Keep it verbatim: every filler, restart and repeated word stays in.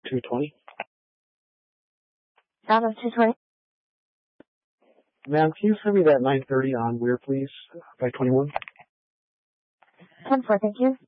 two twenty. South of two twenty. Ma'am, can you send me that nine thirty on Weir, please, by twenty-one? ten four, thank you.